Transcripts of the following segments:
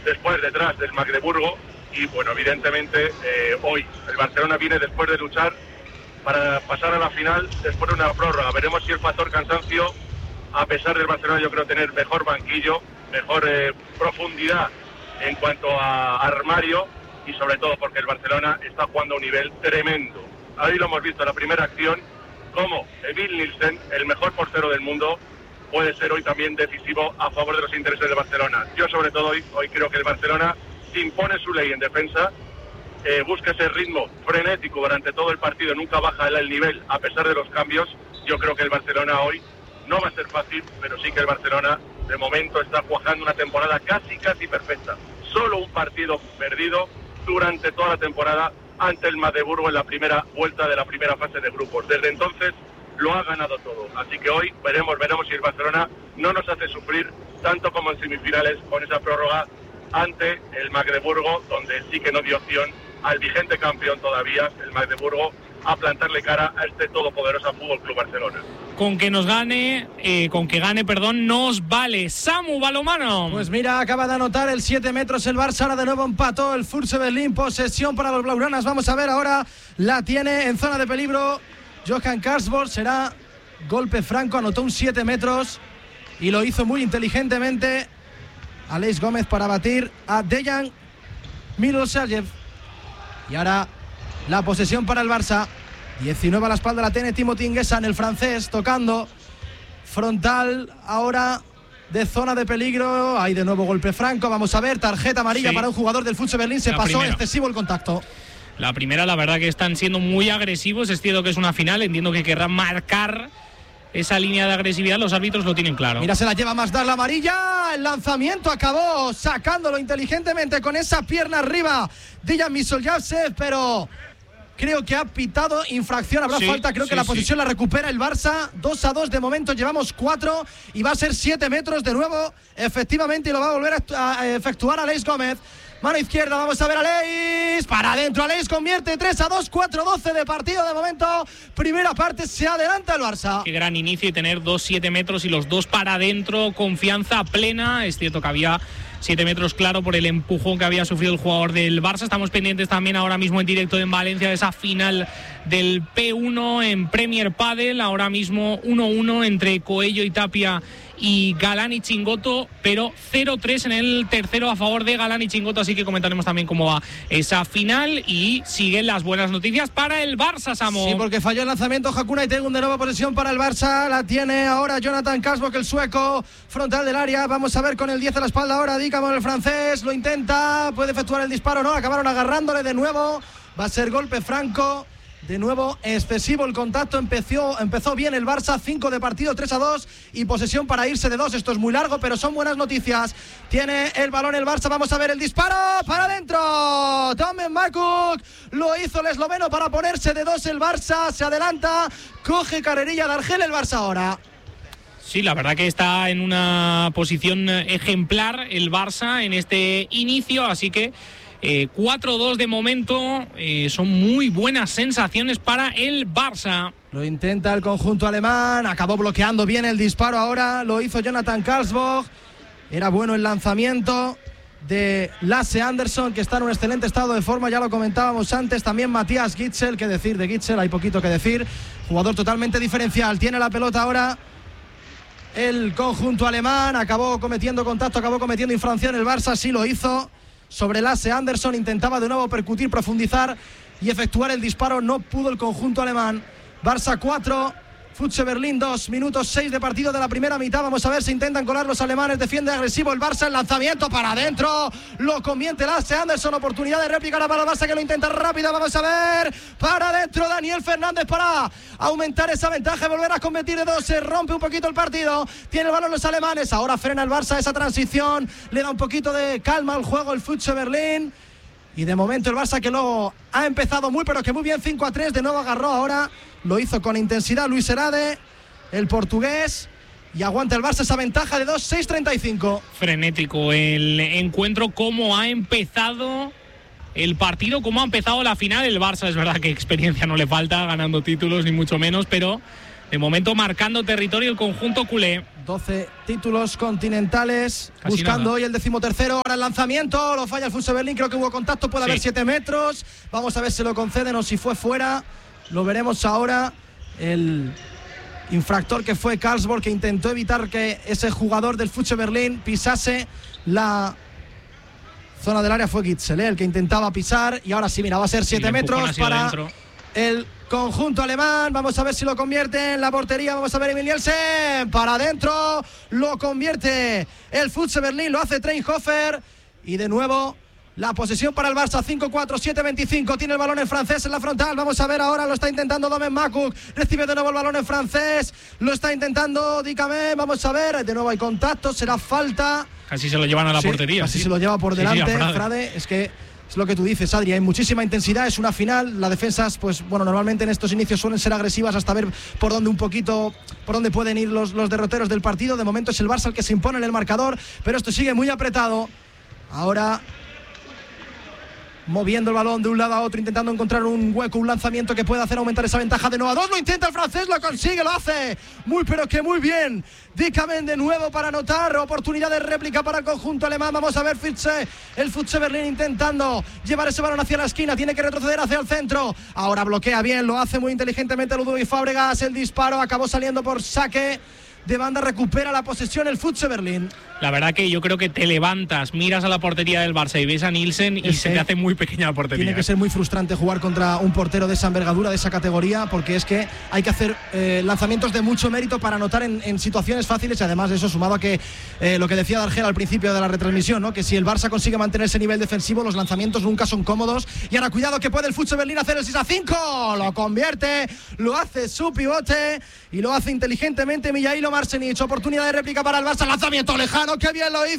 después detrás del Magdeburgo y bueno, evidentemente hoy el Barcelona viene después de luchar para pasar a la final después de una prórroga. Veremos si el factor cansancio, a pesar del Barcelona, yo creo tener mejor banquillo, mejor profundidad en cuanto a armario y sobre todo porque el Barcelona está jugando a un nivel tremendo. Ahí lo hemos visto en la primera acción, como Emil Nielsen, el mejor portero del mundo, puede ser hoy también decisivo a favor de los intereses del Barcelona. Yo sobre todo hoy creo que el Barcelona impone su ley en defensa, busca ese ritmo frenético durante todo el partido, nunca baja el nivel a pesar de los cambios. Yo creo que el Barcelona hoy no va a ser fácil, pero sí que el Barcelona de momento está cuajando una temporada casi perfecta. Solo un partido perdido durante toda la temporada ante el Magdeburgo en la primera vuelta de la primera fase de grupos. Desde entonces lo ha ganado todo. Así que hoy veremos si el Barcelona no nos hace sufrir tanto como en semifinales con esa prórroga ante el Magdeburgo, donde sí que no dio opción al vigente campeón todavía, el Magdeburgo, a plantarle cara a este todopoderoso Fútbol Club Barcelona. Con que gane, nos vale. Samu, balonmano. Pues mira, acaba de anotar el 7 metros el Barça, ahora de nuevo empató el Furse Berlín, posesión para los blaugranas. Vamos a ver ahora, la tiene en zona de peligro Johan Karsborg, será golpe franco, anotó un 7 metros y lo hizo muy inteligentemente Aleix Gómez para batir a Dejan Milosavljevic. Y ahora la posesión para el Barça. 19 a la espalda la tiene Timothy Nguessan, el francés, tocando frontal ahora de zona de peligro. Hay de nuevo golpe franco. Vamos a ver, tarjeta amarilla para un jugador del Furse Berlín. Se pasó excesivo el contacto. La primera, la verdad que están siendo muy agresivos. Es cierto que es una final, entiendo que querrán marcar esa línea de agresividad, los árbitros lo tienen claro. Mira, se la lleva Masdar, la amarilla. El lanzamiento acabó sacándolo inteligentemente con esa pierna arriba Dejan Milosavljevic, pero creo que ha pitado infracción, habrá falta, creo que la posición la recupera el Barça. 2-2 de momento, llevamos 4 y va a ser 7 metros de nuevo, efectivamente, y lo va a volver a efectuar Aleix Gómez. Mano izquierda, vamos a ver a Aleix, para adentro, Aleix convierte 3-2, 4-12 de partido de momento. Primera parte, se adelanta el Barça. Qué gran inicio y tener 2-7 metros y los dos para adentro, confianza plena. Es cierto que había 7 metros claro por el empujón que había sufrido el jugador del Barça. Estamos pendientes también ahora mismo en directo en Valencia de esa final del P1 en Premier Padel. Ahora mismo 1-1 entre Coello y Tapia y Galán y Chingoto, pero 0-3 en el tercero a favor de Galán y Chingoto, así que comentaremos también cómo va esa final y siguen las buenas noticias para el Barça, Samu. Sí, porque falló el lanzamiento Hakuna y tengo de nueva posesión para el Barça, la tiene ahora Jonathan Karsborg, el sueco, frontal del área. Vamos a ver con el 10 a la espalda ahora Dicamo, el francés, lo intenta, puede efectuar el disparo, no, acabaron agarrándole de nuevo, va a ser golpe franco. De nuevo, excesivo el contacto, empezó bien el Barça, 5 de partido, 3-2 y posesión para irse de 2. Esto es muy largo, pero son buenas noticias. Tiene el balón el Barça, vamos a ver el disparo, para adentro. Tomen Makuk, lo hizo el esloveno para ponerse de 2 el Barça, se adelanta, coge carrerilla de Argel el Barça ahora. Sí, la verdad que está en una posición ejemplar el Barça en este inicio, así que 4-2 de momento, son muy buenas sensaciones para el Barça. Lo intenta el conjunto alemán, acabó bloqueando bien el disparo ahora, lo hizo Jonathan Karsborg, era bueno el lanzamiento de Lasse Andersson, que está en un excelente estado de forma, ya lo comentábamos antes, también Matías Gitzel, qué decir de Gitzel, hay poquito que decir, jugador totalmente diferencial, tiene la pelota ahora el conjunto alemán, acabó cometiendo contacto, acabó cometiendo infracción el Barça, sí lo hizo. Sobre Lasse Andersson, intentaba de nuevo percutir, profundizar y efectuar el disparo, no pudo el conjunto alemán. Barça 4, Furse Berlín 2, minutos 6 de partido de la primera mitad. Vamos a ver si intentan colar los alemanes, defiende agresivo el Barça, el lanzamiento para adentro, lo convierte Lasse Andersson, oportunidad de réplica para el Barça que lo intenta rápido, vamos a ver, para adentro Daniel Fernández para aumentar esa ventaja, volver a convertir de 2, se rompe un poquito el partido, tiene el balón los alemanes, ahora frena el Barça esa transición, le da un poquito de calma al juego el Furse Berlín. Y de momento el Barça que lo ha empezado muy pero que muy bien, 5-3, de nuevo agarró ahora, lo hizo con intensidad Luis Herade, el portugués, y aguanta el Barça esa ventaja de 2, 6-35. Frenético el encuentro, cómo ha empezado el partido, cómo ha empezado la final. El Barça, es verdad que experiencia no le falta, ganando títulos ni mucho menos, pero De momento marcando territorio el conjunto culé. 12 títulos continentales, casi buscando nada. Hoy el 13º. Ahora el lanzamiento, lo falla el Futse Berlín, creo que hubo contacto, puede haber 7 metros. Vamos a ver si lo conceden o si fue fuera. Lo veremos ahora. El infractor que fue Karlsborg, que intentó evitar que ese jugador del Futse Berlín pisase la zona del área, fue Gitzel, el que intentaba pisar. Y ahora sí, mira, va a ser 7 metros para el conjunto alemán. Vamos a ver si lo convierte en la portería. Vamos a ver Emil Nielsen para adentro, lo convierte el Futse Berlín, lo hace Treinhofer. Y de nuevo la posesión para el Barça, 5-4, 7-25. Tiene el balón el francés en la frontal. Vamos a ver ahora, lo está intentando Domen Makuk. Recibe de nuevo el balón en francés. Lo está intentando Dicamé. Vamos a ver, de nuevo hay contacto, será falta. Casi se lo llevan a la portería. Casi se lo lleva por delante, Frade. Es que es lo que tú dices, Adri, hay muchísima intensidad, es una final, las defensas, pues bueno, normalmente en estos inicios suelen ser agresivas hasta ver por dónde pueden ir los derroteros del partido. De momento es el Barça el que se impone en el marcador, pero esto sigue muy apretado. Ahora moviendo el balón de un lado a otro, intentando encontrar un hueco, un lanzamiento que pueda hacer aumentar esa ventaja de nuevo a 2. Lo intenta el francés, lo consigue, lo hace muy pero que muy bien. Dicamén de nuevo para anotar, oportunidad de réplica para el conjunto alemán. Vamos a ver el Futse Berlín intentando llevar ese balón hacia la esquina, tiene que retroceder hacia el centro. Ahora bloquea bien, lo hace muy inteligentemente Ludovic Fábregas. El disparo acabó saliendo por saque de banda, recupera la posesión el Futse Berlín. La verdad que yo creo que te levantas, miras a la portería del Barça y ves a Nielsen y se te hace muy pequeña la portería. Tiene que ser muy frustrante jugar contra un portero de esa envergadura, de esa categoría, porque es que hay que hacer lanzamientos de mucho mérito para anotar en situaciones fáciles. Y además eso sumado a que lo que decía Dargel al principio de la retransmisión, ¿no? Que si el Barça consigue mantener ese nivel defensivo, los lanzamientos nunca son cómodos. Y ahora cuidado que puede el Futse Berlín hacer el 6-5, lo convierte, lo hace su pivote y lo hace inteligentemente Mijailo Marcenic. Oportunidad de réplica para el Barça, lanzamiento lejano, qué bien lo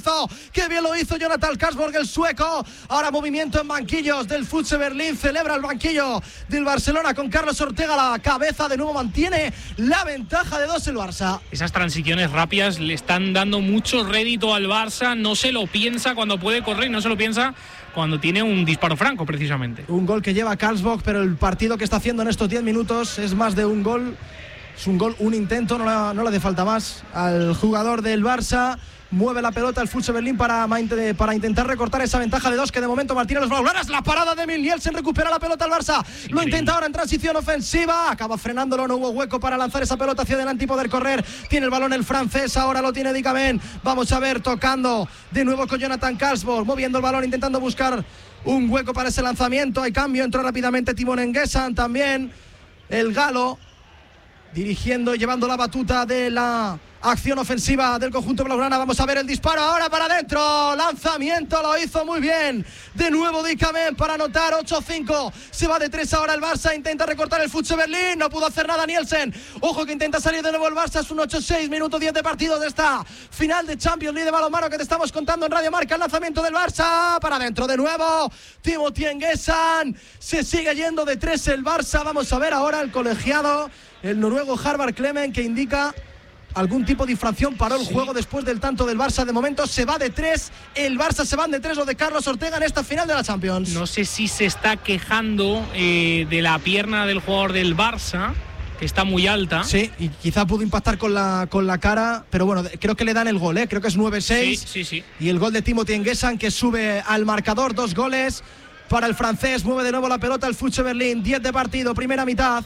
hizo Jonathan Karlsborg, el sueco. Ahora movimiento en banquillos del Futse Berlín, celebra el banquillo del Barcelona con Carlos Ortega a la cabeza. De nuevo mantiene la ventaja de 2 el Barça. Esas transiciones rápidas le están dando mucho rédito al Barça, no se lo piensa cuando puede correr, no se lo piensa cuando tiene un disparo franco, precisamente. Un gol que lleva Karlsborg, pero el partido que está haciendo en estos 10 minutos es más de un gol. Es un gol, un intento, no le hace falta más al jugador del Barça. Mueve la pelota el Futse Berlín para intentar recortar esa ventaja de 2 que de momento mantiene los blaugranas. La parada de Emil Nielsen, recupera la pelota el Barça. Increíble. Lo intenta ahora en transición ofensiva, acaba frenándolo, no hubo hueco para lanzar esa pelota hacia adelante y poder correr. Tiene el balón el francés, ahora lo tiene Dicamén. Vamos a ver, tocando de nuevo con Jonathan Karlsborg, moviendo el balón, intentando buscar un hueco para ese lanzamiento. Hay cambio, entró rápidamente Timon Engesan también, el galo, dirigiendo y llevando la batuta de la acción ofensiva del conjunto blaugrana. Vamos a ver el disparo ahora para adentro, lanzamiento, lo hizo muy bien de nuevo Dicamén para anotar. 8-5, se va de 3 ahora el Barça, intenta recortar el Futse Berlín, no pudo hacer nada Nielsen, ojo que intenta salir de nuevo el Barça. Es un 8-6, minuto 10 de partido de esta final de Champions League de balonmano que te estamos contando en Radio Marca. El lanzamiento del Barça para adentro de nuevo, Timothy Engesan, se sigue yendo de 3 el Barça. Vamos a ver ahora el colegiado, el noruego Harvard Clement, que indica algún tipo de infracción, paró el juego después del tanto del Barça. De momento se va de 3, el Barça se van de 3 los de Carlos Ortega en esta final de la Champions. No sé si se está quejando de la pierna del jugador del Barça, que está muy alta. Sí, y quizá pudo impactar con la cara, pero bueno, creo que le dan el gol, creo que es 9-6. Sí. Y el gol de Timothy Engesan, que sube al marcador, 2 goles para el francés. Mueve de nuevo la pelota el Futse Berlín, 10 de partido, primera mitad.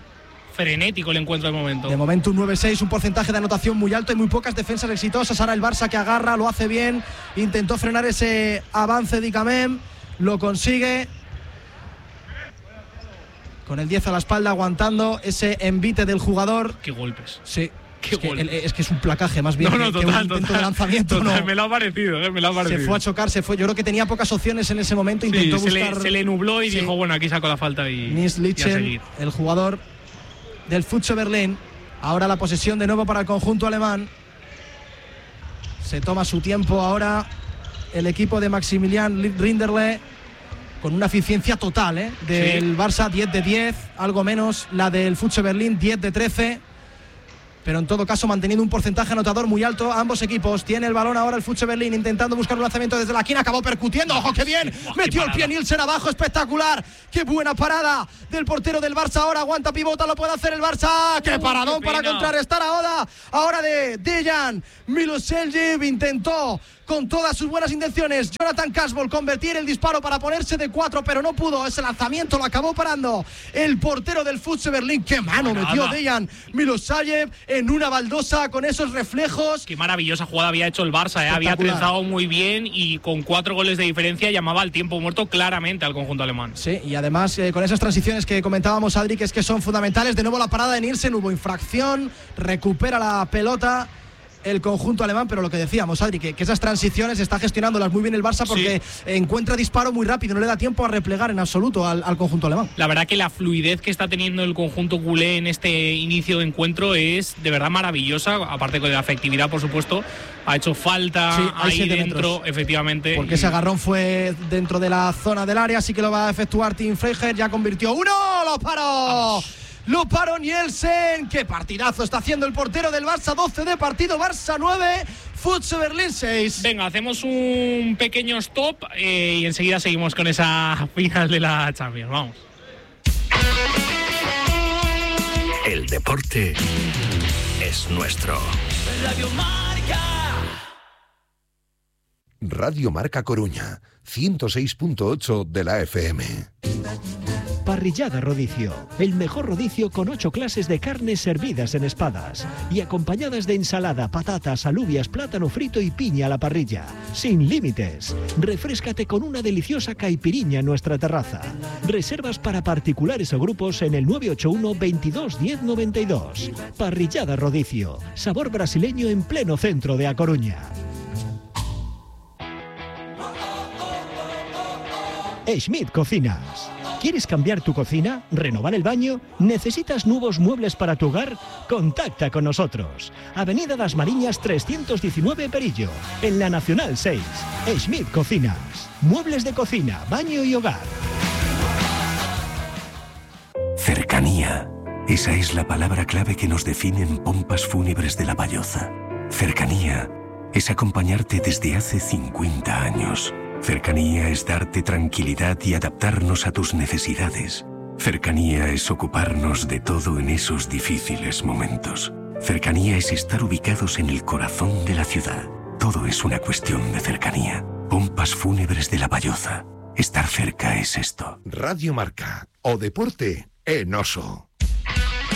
Frenético el encuentro de momento. De momento un 9-6, un porcentaje de anotación muy alto y muy pocas defensas exitosas. Ahora el Barça que agarra, lo hace bien, intentó frenar ese avance de Dicamén, lo consigue. Con el 10 a la espalda, aguantando ese envite del jugador. Qué golpes. Sí. Es que es un placaje más bien total, que un intento de lanzamiento. Total, me lo ha parecido. Se fue a chocar, Yo creo que tenía pocas opciones en ese momento. Intentó buscar. Se le nubló y dijo, bueno, aquí saco la falta y Nils Lichten, el jugador del Futse Berlín. Ahora la posesión de nuevo para el conjunto alemán. Se toma su tiempo ahora el equipo de Maximilian Rinderle, con una eficiencia total del Barça, 10 de 10, algo menos la del Futse Berlín, 10 de 13. pero en todo caso manteniendo un porcentaje anotador muy alto ambos equipos. Tiene el balón ahora el FC Berlín intentando buscar un lanzamiento desde la esquina, acabó percutiendo, ojo que bien, metió el pie Nielsen abajo, espectacular, qué buena parada del portero del Barça, ahora aguanta, pivota, lo puede hacer el Barça, qué paradón para contrarrestar ahora de Dejan Milosevljevic, intentó con todas sus buenas intenciones Jonathan Casbolt convertir el disparo para ponerse de 4, pero no pudo, ese lanzamiento lo acabó parando el portero del FC Berlín. Qué mano metió Dejan Milosevljevic en una baldosa con esos reflejos. Qué maravillosa jugada había hecho el Barça, había trenzado muy bien y con 4 goles de diferencia llamaba al tiempo muerto claramente al conjunto alemán. Sí, y además con esas transiciones que comentábamos, Adri, que es que son fundamentales. De nuevo la parada de Nielsen, hubo infracción, recupera la pelota el conjunto alemán, pero lo que decíamos, Adri, que esas transiciones está gestionándolas muy bien el Barça porque encuentra disparo muy rápido, no le da tiempo a replegar en absoluto al conjunto alemán. La verdad que la fluidez que está teniendo el conjunto culé en este inicio de encuentro es de verdad maravillosa, aparte de la efectividad, por supuesto. Ha hecho falta ahí dentro, efectivamente. Porque ese agarrón fue dentro de la zona del área, así que lo va a efectuar Tim Freijer, ya convirtió uno, lo paró. Vamos. Lo paró Nielsen. Qué partidazo está haciendo el portero del Barça. 12 de partido, Barça 9, FC Berlín 6. Venga, hacemos un pequeño stop y enseguida seguimos con esa final de la Champions. Vamos. El deporte es nuestro. Radio Marca. Radio Marca Coruña, 106.8 de la FM. Parrillada Rodicio, el mejor rodicio con 8 clases de carnes servidas en espadas y acompañadas de ensalada, patatas, alubias, plátano frito y piña a la parrilla, sin límites. Refréscate con una deliciosa caipiriña en nuestra terraza. Reservas para particulares o grupos en el 981 22 10 92. Parrillada Rodicio, sabor brasileño en pleno centro de A Coruña. Schmidt Cocinas. ¿Quieres cambiar tu cocina? ¿Renovar el baño? ¿Necesitas nuevos muebles para tu hogar? Contacta con nosotros. Avenida Das Mariñas 319 Perillo, en la Nacional 6. Schmidt Cocinas. Muebles de cocina, baño y hogar. Cercanía. Esa es la palabra clave que nos define en Pompas Fúnebres de La Valloza. Cercanía es acompañarte desde hace 50 años. Cercanía es darte tranquilidad y adaptarnos a tus necesidades. Cercanía es ocuparnos de todo en esos difíciles momentos. Cercanía es estar ubicados en el corazón de la ciudad. Todo es una cuestión de cercanía. Pompas Fúnebres de La Valloza. Estar cerca es esto. Radio Marca, o deporte en oso.